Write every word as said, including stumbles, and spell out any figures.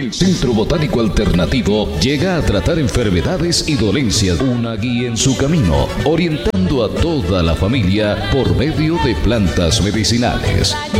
El Centro Botánico Alternativo llega a tratar enfermedades y dolencias, una guía en su camino, orientando a toda la familia por medio de plantas medicinales.